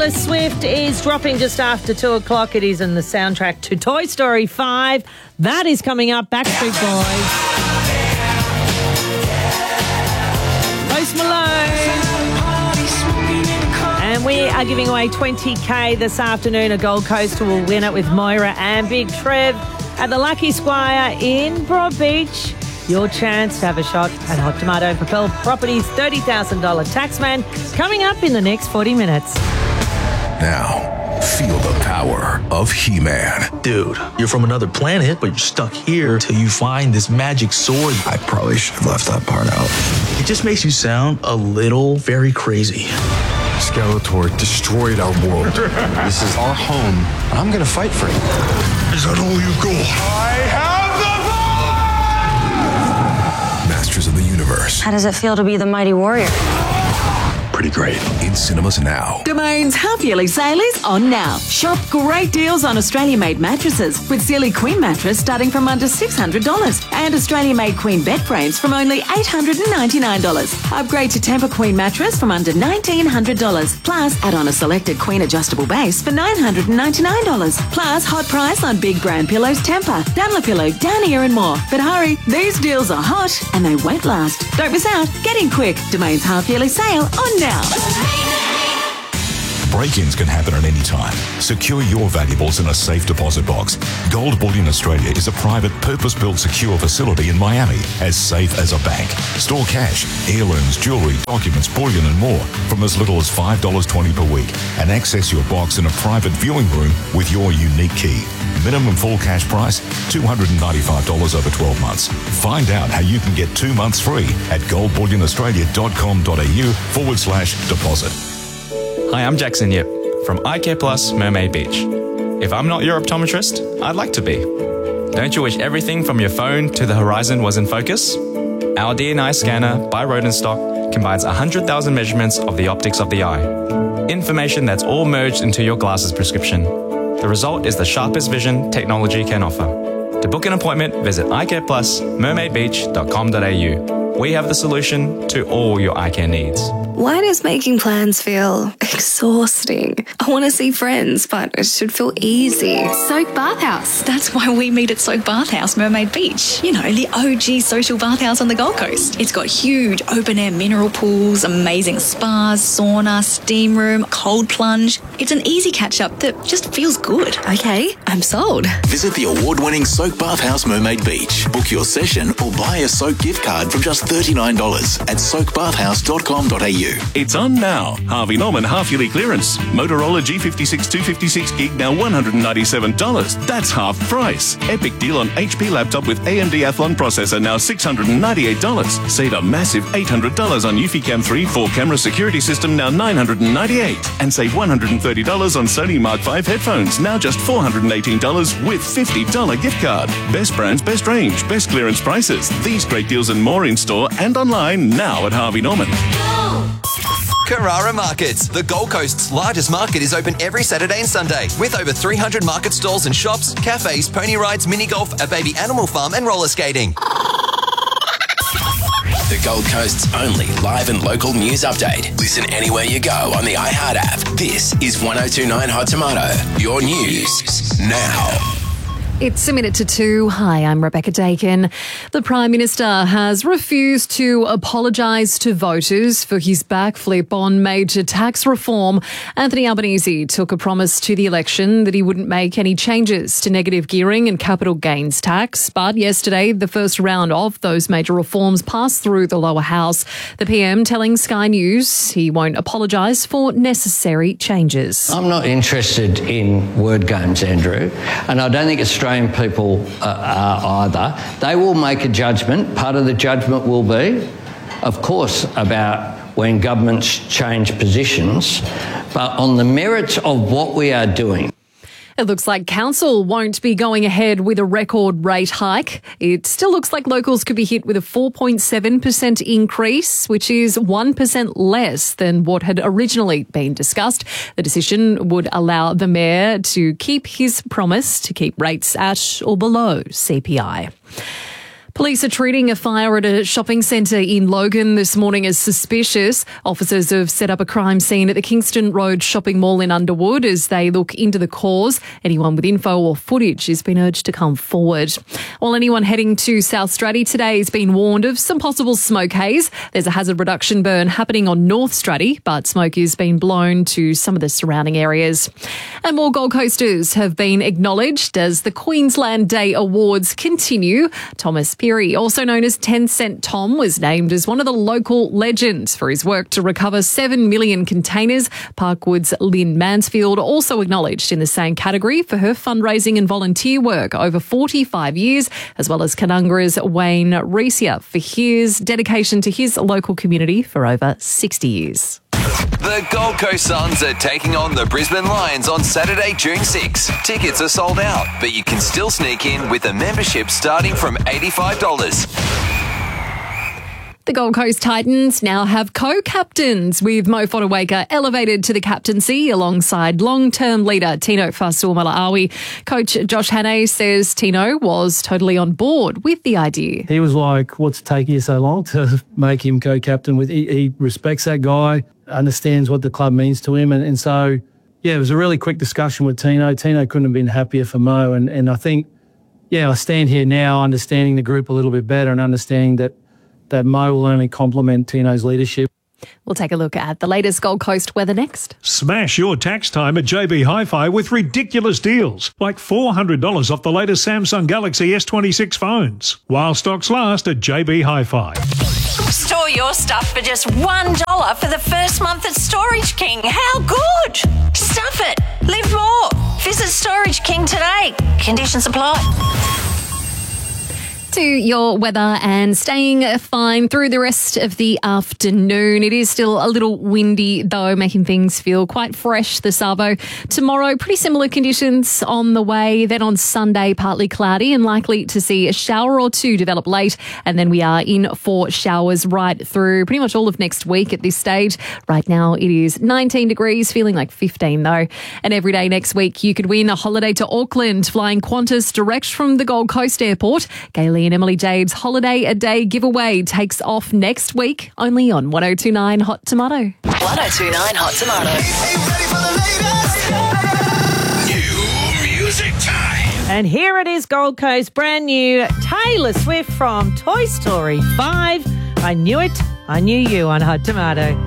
Taylor Swift is dropping just after 2 o'clock. It is in the soundtrack to Toy Story 5. That is coming up. Backstreet Boys. Post Malone. And we are giving away $20,000 this afternoon. A Gold Coaster will win it with Moira and Big Trev at the Lucky Squire in Broadbeach. Your chance to have a shot at Hot Tomato Propel Properties $30,000 Taxman coming up in the next 40 minutes. Now, feel the power of He-Man. Dude, you're from another planet, but you're stuck here till you find this magic sword. I probably should have left that part out. It just makes you sound a little very crazy. Skeletor destroyed our world. This is our home, and I'm gonna fight for it. Is that all you got? I have the power! Masters of the Universe. How does it feel to be the mighty warrior? Pretty great. In cinemas now. Domain's half-yearly sale is on now. Shop great deals on Australia-made mattresses with Sealy Queen mattress starting from under $600 and Australia-made Queen bed frames from only $899. Upgrade to Tempur Queen mattress from under $1,900. Plus, add on a selected Queen adjustable base for $999. Plus, hot price on big brand pillows Tempur, Dunlopillow, Downier and more. But hurry, these deals are hot and they won't last. Don't miss out. Get in quick. Domain's half-yearly sale on now. Break-ins can happen at any time. Secure your valuables in a safe deposit box. Gold Bullion Australia is a private, purpose-built secure facility in Miami, as safe as a bank. Store cash, heirlooms, jewellery, documents, bullion and more from as little as $5.20 per week, and access your box in a private viewing room with your unique key. Minimum full cash price, $295 over 12 months. Find out how you can get 2 months free at goldbullionaustralia.com.au/deposit. Hi, I'm Jackson Yip from iCare Plus Mermaid Beach. If I'm not your optometrist, I'd like to be. Don't you wish everything from your phone to the horizon was in focus? Our DNI scanner by Rodenstock combines 100,000 measurements of the optics of the eye. Information that's all merged into your glasses prescription. The result is the sharpest vision technology can offer. To book an appointment, visit iCarePlus.mermaidbeach.com.au. We have the solution to all your eye care needs. Why does making plans feel exhausting? I want to see friends, but it should feel easy. Soak Bathhouse. That's why we meet at Soak Bathhouse, Mermaid Beach. You know, the OG social bathhouse on the Gold Coast. It's got huge open-air mineral pools, amazing spas, sauna, steam room, cold plunge. It's an easy catch-up that just feels good. Okay, I'm sold. Visit the award-winning Soak Bathhouse Mermaid Beach. Book your session or buy a Soak gift card from just $39 at soakbathhouse.com.au. It's on now. Harvey Norman half-yearly clearance. Motorola G56 256 gig now $197. That's half price. Epic deal on HP laptop with AMD Athlon processor now $698. Save a massive $800 on Eufy-Cam 3 4-camera security system now $998. And save $130 on Sony Mark V headphones now just $418 with $50 gift card. Best brands, best range, best clearance prices. These great deals and more in store and online now at Harvey Norman. Carrara Markets. The Gold Coast's largest market is open every Saturday and Sunday with over 300 market stalls and shops, cafes, pony rides, mini golf, a baby animal farm and roller skating. The Gold Coast's only live and local news update. Listen anywhere you go on the iHeart app. This is 1029 Hot Tomato. Your news now. It's a minute to 2. Hi, I'm Rebecca Dakin. The Prime Minister has refused to apologise to voters for his backflip on major tax reform. Anthony Albanese took a promise to the election that he wouldn't make any changes to negative gearing and capital gains tax. But yesterday, the first round of those major reforms passed through the lower house. The PM telling Sky News he won't apologise for necessary changes. I'm not interested in word games, Andrew, and I don't think Australian people are either. They will make a judgment. Part of the judgment will be, of course, about when governments change positions, but on the merits of what we are doing. It looks like council won't be going ahead with a record rate hike. It still looks like locals could be hit with a 4.7% increase, which is 1% less than what had originally been discussed. The decision would allow the mayor to keep his promise to keep rates at or below CPI. Police are treating a fire at a shopping centre in Logan this morning as suspicious. Officers have set up a crime scene at the Kingston Road shopping mall in Underwood as they look into the cause. Anyone with info or footage has been urged to come forward. While anyone heading to South Stratty today has been warned of some possible smoke haze. There's a hazard reduction burn happening on North Stratty, but smoke is being blown to some of the surrounding areas. And more Gold Coasters have been acknowledged as the Queensland Day Awards continue. Thomas Peary, also known as 10 Cent Tom, was named as one of the local legends for his work to recover 7 million containers. Parkwood's Lynn Mansfield also acknowledged in the same category for her fundraising and volunteer work over 45 years, as well as Canungra's Wayne Reesia for his dedication to his local community for over 60 years. The Gold Coast Suns are taking on the Brisbane Lions on Saturday, June 6. Tickets are sold out, but you can still sneak in with a membership starting from $85. The Gold Coast Titans now have co-captains, with Mo Fotuaika elevated to the captaincy alongside long-term leader Tino Fa'asuamaleaui. Coach Josh Hannay says Tino was totally on board with the idea. He was like, what's taking you so long to make him co-captain? He respects that guy, understands what the club means to him. And so, yeah, it was a really quick discussion with Tino. Tino couldn't have been happier for Mo. And I think, I stand here now understanding the group a little bit better and understanding that Mo will only complement Tino's leadership. We'll take a look at the latest Gold Coast weather next. Smash your tax time at JB Hi-Fi with ridiculous deals, like $400 off the latest Samsung Galaxy S26 phones, while stocks last at JB Hi-Fi. Store your stuff for just $1 for the first month at Storage King. How good? Stuff it. Live more. Visit Storage King today. Conditions apply. To your weather and staying fine through the rest of the afternoon. It is still a little windy though, making things feel quite fresh this arvo. Tomorrow, pretty similar conditions on the way. Then on Sunday, partly cloudy and likely to see a shower or two develop late. And then we are in for showers right through pretty much all of next week at this stage. Right now it is 19 degrees, feeling like 15 though. And every day next week you could win a holiday to Auckland flying Qantas direct from the Gold Coast Airport. Gaily and Emily Jade's Holiday a Day giveaway takes off next week, only on 102.9 Hot Tomato. 102.9 Hot Tomato. New music time. And here it is, Gold Coast, brand new Taylor Swift from Toy Story 5. I knew it, I knew you on Hot Tomato.